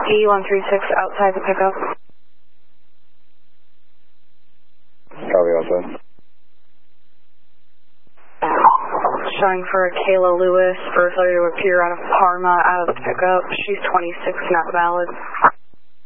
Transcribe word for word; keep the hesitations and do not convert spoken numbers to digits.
E one three six outside the pickup. Copy outside. Showing for Kayla Lewis for failure to appear out of Parma out of the pickup. She's twenty-six, not valid.